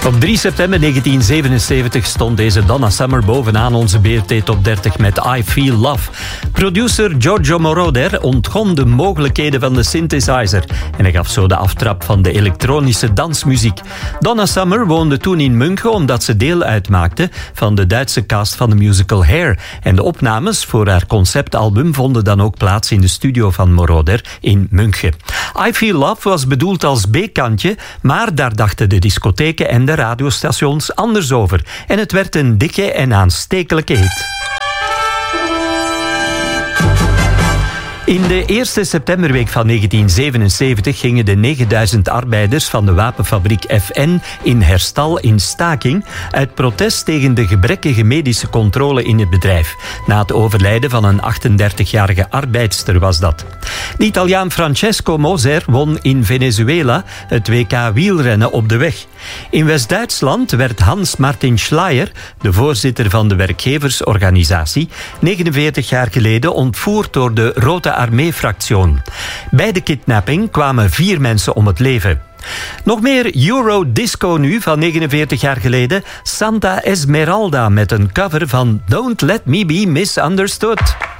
Op 3 september 1977 stond deze Donna Summer bovenaan onze BRT Top 30 met I Feel Love. Producer Giorgio Moroder ontgon de mogelijkheden van de synthesizer en hij gaf zo de aftrap van de elektronische dansmuziek. Donna Summer woonde toen in München omdat ze deel uitmaakte van de Duitse cast van de musical Hair. En de opnames voor haar conceptalbum vonden dan ook plaats in de studio van Moroder in München. I Feel Love was bedoeld als B-kantje, maar daar dachten de discotheken en de radiostations anders over. En het werd een dikke en aanstekelijke hit. In de eerste septemberweek van 1977 gingen de 9000 arbeiders van de wapenfabriek FN in Herstal in staking uit protest tegen de gebrekkige medische controle in het bedrijf. Na het overlijden van een 38-jarige arbeidster was dat. De Italiaan Francesco Moser won in Venezuela het WK wielrennen op de weg. In West-Duitsland werd Hans-Martin Schleyer, de voorzitter van de werkgeversorganisatie, 49 jaar geleden ontvoerd door de Rode Armee-fractie. Bij de kidnapping kwamen 4 mensen om het leven. Nog meer Eurodisco nu, van 49 jaar geleden. Santa Esmeralda met een cover van Don't Let Me Be Misunderstood.